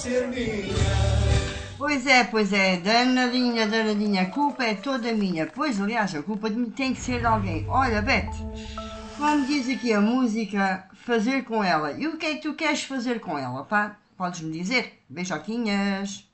ser minha. Pois é, danadinha, a culpa é toda minha. Pois, aliás, a culpa tem que ser de alguém. Olha, Bete, como diz aqui a música, fazer com ela. E o que é que tu queres fazer com ela, pá? Podes-me dizer? Beijoquinhas.